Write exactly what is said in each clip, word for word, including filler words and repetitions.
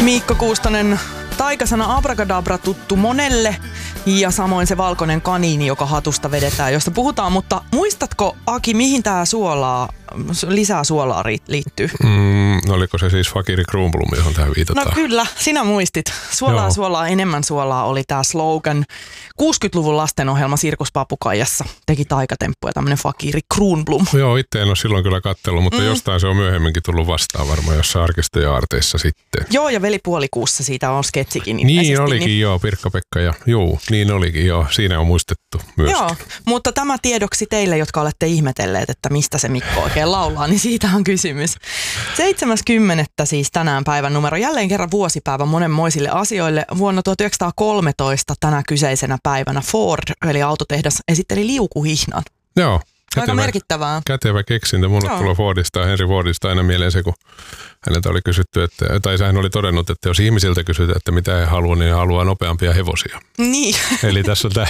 Miikko Kuustonen, taikasana abracadabra tuttu monelle ja samoin se valkoinen kaniini, joka hatusta vedetään, josta puhutaan. Mutta muistatko, Aki, mihin tämä suolaa, lisää suolaa liittyy? Mm, oliko se siis Fakiri Kruunblom, johon tähän viitataan? No kyllä, sinä muistit. Suolaa, Joo. suolaa, enemmän suolaa oli tämä slogan. kuusikymmentäluvun lastenohjelma Sirkuspapukaijassa teki taikatemppuja, tämmöinen Fakiri Kruunblom. Joo, itse en ole silloin kyllä katsellut, mutta mm. jostain se on myöhemminkin tullut vastaan varmaan jossain Arkisto ja Aarteissa sitten. Joo, ja Velipuolikuussa siitä on sketsikin. Niin olikin, niin. joo, Pirkka-Pekka ja juu, niin olikin, joo, siinä on muistettu myöskin. Joo, mutta tämä tiedoksi teille, jotka olette ihmetelleet, että mistä se Mikko oikein laulaa, niin siitä on kysymys. seitsemäs kymmenettä siis tänään päivän numero, jälleen kerran vuosipäivä monenmoisille asioille. Vuonna tuhatyhdeksänsataakolmetoista tänä kyseisenä päivänä Ford, eli autotehdas, esitteli liukuhihnan. Joo. Kätevä, aika merkittävää. Kätevä keksintö. Mulle Joo. tulee Fordista ja Henry Fordista aina mieleen se, kun häneltä oli kysytty, että, tai hän oli todennut, että jos ihmisiltä kysytään, että mitä he haluaa, niin he haluaa nopeampia hevosia. Niin. Eli tässä on tämä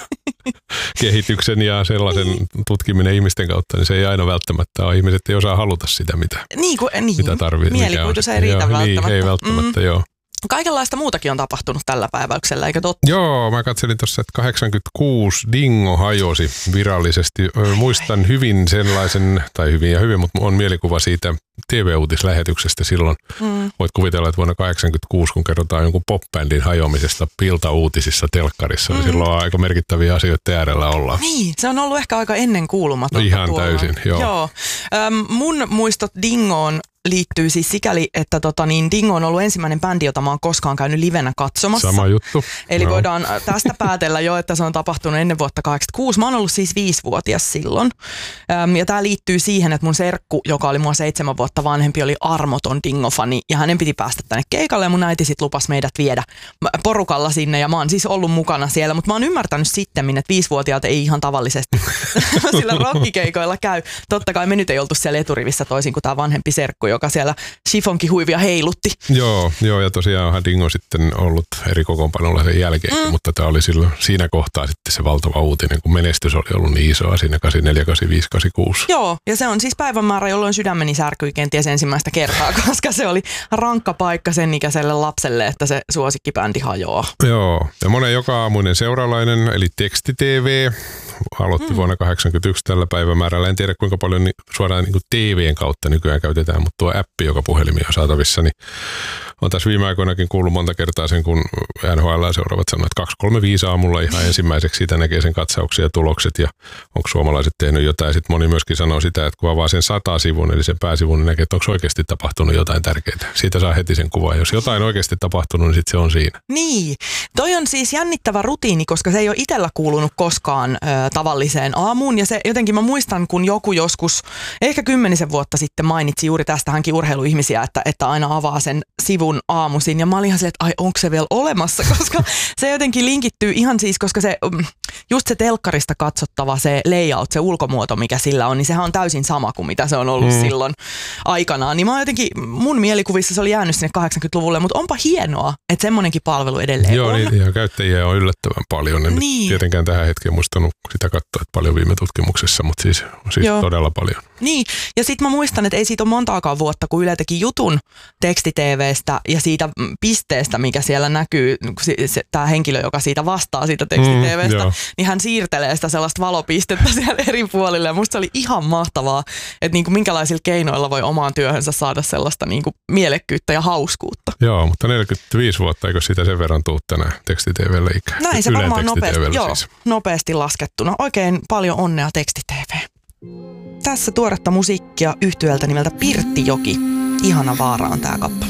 kehityksen ja sellaisen niin. tutkiminen ihmisten kautta, niin se ei aina välttämättä ole. Ihmiset ei osaa haluta sitä, mitä, niin kuin, niin. mitä tarvitsee. Mielikuvitus ei riitä joo, välttämättä. Niin, ei välttämättä, mm. joo. Kaikenlaista muutakin on tapahtunut tällä päiväyksellä, eikö totta? Joo, mä katselin tuossa, että kahdeksankymmentäkuusi Dingo hajosi virallisesti. Muistan hyvin sellaisen, tai hyvin ja hyvin, mutta on mielikuva siitä T V-uutislähetyksestä silloin. Mm. Voit kuvitella, että vuonna kahdeksankymmentäkuusi, kun kerrotaan jonkun pop-bändin hajoamisesta piltauutisissa telkkarissa, mm. niin silloin on aika merkittäviä asioita äärellä ollaan. Niin, se on ollut ehkä aika ennenkuulumatonta. No ihan tuolla. täysin, joo. joo. Ähm, mun muistot Dingoon liittyy siis sikäli, että tota, niin Dingo on ollut ensimmäinen bändi, jota mä oon koskaan käynyt livenä katsomassa. Sama juttu. Eli no. voidaan tästä päätellä jo, että se on tapahtunut ennen vuotta kahdeksankymmentäkuusi. Mä oon ollut siis viisivuotias silloin. Öm, ja tää liittyy siihen, että mun serkku, joka oli mua seitsemän vuotta vanhempi, oli armoton Dingo-fani. Ja hänen piti päästä tänne keikalle ja mun äiti sit lupasi meidät viedä porukalla sinne. Ja mä oon siis ollut mukana siellä. Mutta mä oon ymmärtänyt sitten, että viisivuotiaat ei ihan tavallisesti sillä rockikeikoilla käy. Totta kai me nyt ei oltu siellä eturivissä toisin kuin tää vanhempi serkku, joka siellä chiffonkihuivia heilutti. Joo, joo, ja tosiaan onhan Dingo sitten ollut eri kokoonpanolla sen jälkeen, mm. mutta tämä oli silloin siinä kohtaa sitten se valtava uutinen, kun menestys oli ollut niin isoa siinä kahdeksankymmentäneljä, kahdeksankymmentäviisi, kahdeksankymmentäkuusi. Joo, ja se on siis päivämäärä, jolloin sydämeni särkyi kenties ensimmäistä kertaa, koska se oli rankka paikka sen ikäiselle lapselle, että se suosikkibändi hajoaa. Joo, ja monen joka aamuinen seuralainen, eli Teksti-T V, aloitti mm. vuonna kahdeksankymmentäyksi tällä päivämäärällä. En tiedä kuinka paljon ni, suoraan niin kuin T V:n kautta nykyään käytetään, mutta tuo appi, joka puhelimia on saatavissa, niin on tässä viime aikoinakin kuullut monta kertaa sen, kun N H L seuraavat sanoo, että kaksi kolme viisi aamulla ihan ensimmäiseksi siitä näkee sen katsauksia ja tulokset ja onko suomalaiset tehnyt jotain. Sitten moni myöskin sanoo sitä, että kun avaa sen sata sivun, eli sen pääsivun, niin näkee, että onko oikeasti tapahtunut jotain tärkeää. Siitä saa heti sen kuvan. Jos jotain oikeasti tapahtunut, niin sitten se on siinä. Niin. Toi on siis jännittävä rutiini, koska se ei ole itsellä kuulunut koskaan ö, tavalliseen aamuun. Ja se jotenkin mä muistan, kun joku joskus, ehkä kymmenisen vuotta sitten mainitsi juuri tästä hänkin urheiluihmisiä, että, että aina avaa sen sivun aamuisin. Ja mä olin ihan silleen, että ai onko se vielä olemassa, koska se jotenkin linkittyy ihan siis, koska se just se telkkarista katsottava se layout, se ulkomuoto, mikä sillä on, niin sehän on täysin sama kuin mitä se on ollut mm. silloin aikanaan. Niin mä jotenkin, mun mielikuvissa se oli jäänyt sinne kahdeksankymmentäluvulle, mutta onpa hienoa, että semmoinenkin palvelu edelleen Joo, on. Joo, niin, ja käyttäjiä on yllättävän paljon. En niin. tietenkään tähän hetkeen muistanut sitä katsoa, että paljon viime tutkimuksessa, mutta siis, siis todella paljon. Niin, ja sitten mä muistan, että ei siitä ole montaakaan vuotta, kun Yle teki jutun Teksti-T V:stä ja siitä pisteestä, mikä siellä näkyy, tämä henkilö, joka siitä vastaa siitä Teksti-T V:stä, mm, niin hän siirtelee sitä sellaista valopistettä siellä eri puolille. Ja musta se oli ihan mahtavaa, että niinku minkälaisilla keinoilla voi omaan työhönsä saada sellaista niinku mielekkyyttä ja hauskuutta. Joo, mutta neljäkymmentäviisi vuotta, eikö sitä sen verran tuu tänään Teksti-T V:lle ikään? Näin se varmaan nopeasti, joo, siis. nopeasti laskettuna. Oikein paljon onnea Teksti-T V. Tässä tuoretta musiikkia yhtyöltä nimeltä Pirttijoki. Ihana vaara on tää kappale.